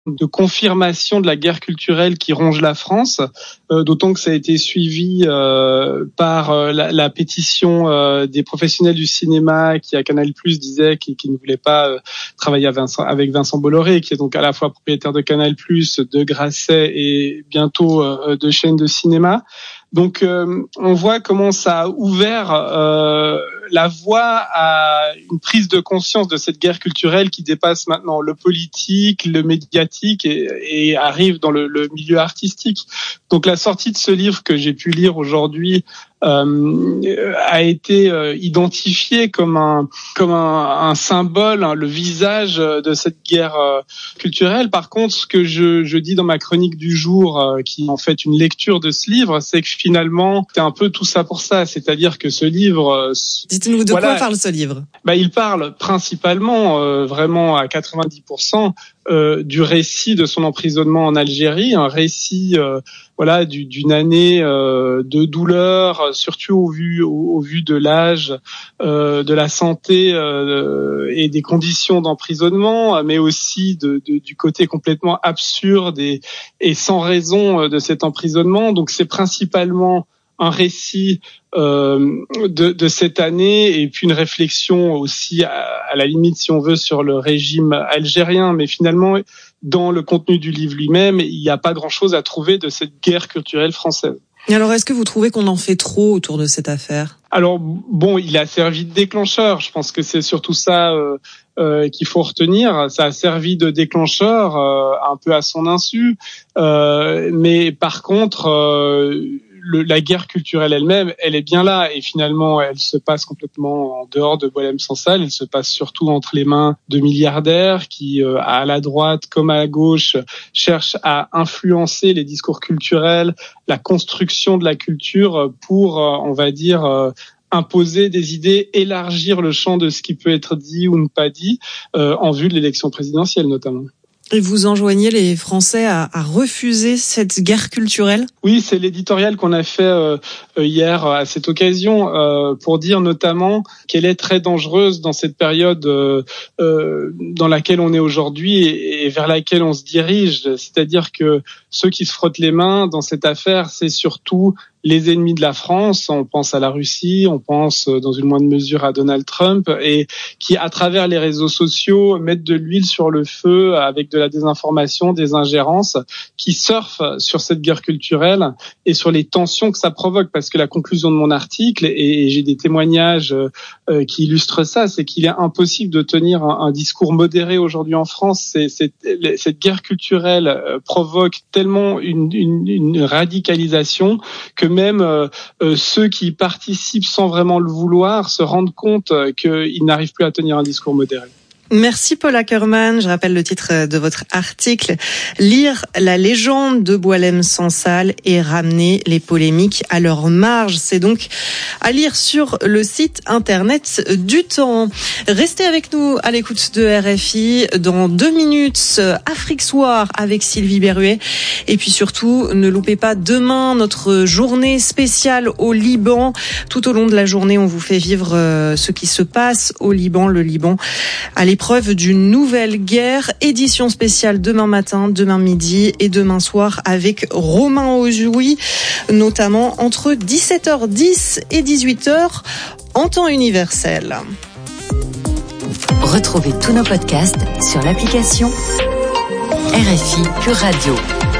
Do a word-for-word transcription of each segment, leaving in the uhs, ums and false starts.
de confirmation de la guerre culturelle qui ronge la France, euh, d'autant que ça a été suivi euh, par euh, la, la pétition euh, des professionnels du cinéma qui à Canal+ disaient qu'ils, qu'ils ne voulaient pas euh, travailler à Vincent, avec Vincent Bolloré, qui est donc à la fois propriétaire de Canal+, de Grasset et bientôt euh, de chaînes de cinéma. Donc euh, on voit comment ça a ouvert euh, la voie à une prise de conscience de cette guerre culturelle qui dépasse maintenant le politique, le médiatique et, et arrive dans le, le milieu artistique. Donc la sortie de ce livre que j'ai pu lire aujourd'hui euh, a été euh, identifiée comme un comme un, un symbole, hein, le visage de cette guerre euh, culturelle. Par contre, ce que je, je dis dans ma chronique du jour, euh, qui est en fait une lecture de ce livre, c'est que finalement c'est un peu tout ça pour ça, c'est-à-dire que ce livre. Euh, Dites-nous de voilà, quoi parle ce livre. Bah, il parle principalement, euh, vraiment à quatre-vingt-dix pour cent, euh, du récit de son emprisonnement en Algérie, un récit, euh, voilà, du, d'une année euh, de douleur, surtout au vu, au, au vu de l'âge, euh, de la santé euh, et des conditions d'emprisonnement, mais aussi de, de, du côté complètement absurde et, et sans raison de cet emprisonnement. Donc, c'est principalement un récit euh, de, de cette année et puis une réflexion aussi à, à la limite, si on veut, sur le régime algérien. Mais finalement, dans le contenu du livre lui-même, il n'y a pas grand-chose à trouver de cette guerre culturelle française. Alors, est-ce que vous trouvez qu'on en fait trop autour de cette affaire ? Alors, bon, il a servi de déclencheur. Je pense que c'est surtout ça euh, euh, qu'il faut retenir. Ça a servi de déclencheur euh, un peu à son insu. Euh, mais par contre... Euh, Le, la guerre culturelle elle-même, elle est bien là et finalement elle se passe complètement en dehors de Boualem-Sansal. Elle se passe surtout entre les mains de milliardaires qui, euh, à la droite comme à la gauche, cherchent à influencer les discours culturels, la construction de la culture pour, euh, on va dire, euh, imposer des idées, élargir le champ de ce qui peut être dit ou ne pas dit, euh, en vue de l'élection présidentielle notamment. Et vous enjoignez les Français à, à refuser cette guerre culturelle ? Oui, c'est l'éditorial qu'on a fait euh, hier à cette occasion euh, pour dire notamment qu'elle est très dangereuse dans cette période euh, euh, dans laquelle on est aujourd'hui et, et vers laquelle on se dirige. C'est-à-dire que ceux qui se frottent les mains dans cette affaire, c'est surtout les ennemis de la France. On pense à la Russie, on pense dans une moindre mesure à Donald Trump et qui, à travers les réseaux sociaux, mettent de l'huile sur le feu avec de la désinformation, des ingérences, qui surfent sur cette guerre culturelle et sur les tensions que ça provoque. Parce que la conclusion de mon article, et j'ai des témoignages euh, qui illustrent ça, c'est qu'il est impossible de tenir un, un discours modéré aujourd'hui en France. C'est, c'est, cette guerre culturelle euh, provoque tellement une, une, une radicalisation que même euh, euh, ceux qui participent sans vraiment le vouloir se rendent compte euh, qu'ils n'arrivent plus à tenir un discours modéré. Merci Paul Ackerman. Je rappelle le titre de votre article. Lire la légende de Boualem-Sansal et ramener les polémiques à leur marge. C'est donc à lire sur le site internet du Temps. Restez avec nous à l'écoute de R F I. Dans deux minutes, Afrique Soir avec Sylvie Berruet. Et puis surtout, ne loupez pas demain notre journée spéciale au Liban. Tout au long de la journée, on vous fait vivre ce qui se passe au Liban. Le Liban à l'épreuve d'une nouvelle guerre, édition spéciale demain matin, demain midi et demain soir avec Romain Ozoui, notamment entre dix-sept heures dix et dix-huit heures en temps universel. Retrouvez tous nos podcasts sur l'application R F I Pure Radio.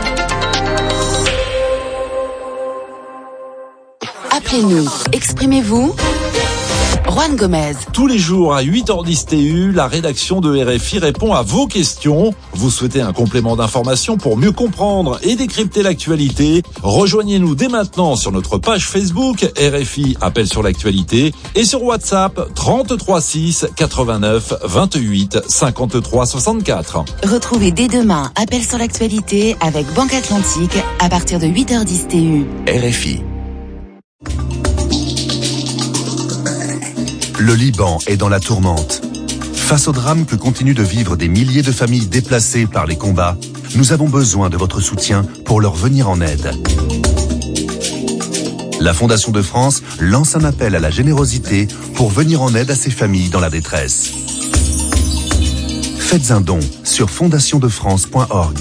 Appelez-nous, exprimez-vous. Juan Gomez. Tous les jours à huit heures dix T U, la rédaction de R F I répond à vos questions. Vous souhaitez un complément d'information pour mieux comprendre et décrypter l'actualité? Rejoignez-nous dès maintenant sur notre page Facebook R F I Appel sur l'actualité et sur WhatsApp trente-trois six quatre-vingt-neuf vingt-huit cinquante-trois soixante-quatre. Retrouvez dès demain Appel sur l'actualité avec Banque Atlantique à partir de huit heures dix T U. R F I. Le Liban est dans la tourmente. Face au drame que continuent de vivre des milliers de familles déplacées par les combats, nous avons besoin de votre soutien pour leur venir en aide. La Fondation de France lance un appel à la générosité pour venir en aide à ces familles dans la détresse. Faites un don sur fondation de france point org.